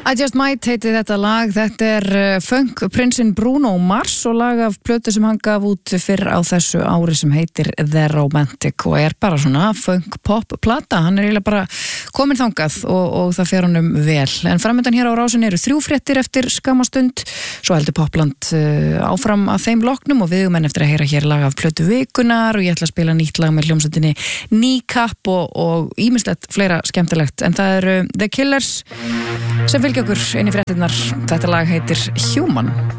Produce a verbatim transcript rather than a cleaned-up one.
I Just Might heiti þetta lag, þetta er funk prinsinn Bruno Mars og lag af plötu sem hann gaf út fyrr á þessu ári sem heitir The Romantic og er bara svona funk pop plata, hann er eiginlega bara komin þangað og, og það fer honum vel. En framöndan hér á Rásinni eru þrjú fréttir eftir skamastund, svo heldur Popland uh, áfram að þeim loknum og við erum enn eftir að heyra hér lag af plötu vikunar og ég ætla að spila nýtt lag með hljómsveitinni Kneecap og ýmislegt fleira skemmtilegt, en það eru The Killers sem fylgja okkur inn í fréttirnar. Þetta lag heitir Human.